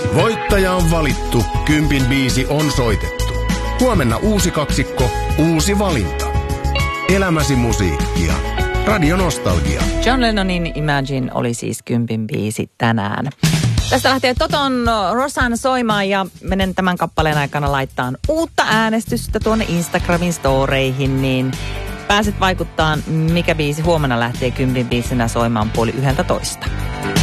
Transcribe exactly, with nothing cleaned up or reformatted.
Voittaja on valittu, kympin biisi on soitettu. Huomenna uusi kaksikko, uusi valinta. Elämäsi musiikkia. Radio Nostalgia. John Lennonin Imagine oli siis kympin biisi tänään. Tästä lähtee Toton Rosan soimaan ja menen tämän kappaleen aikana laittaan uutta äänestystä tuonne Instagramin storeihin, niin pääset vaikuttaa, mikä biisi huomenna lähtee kympin biisinä soimaan puoli yhdeltä toista.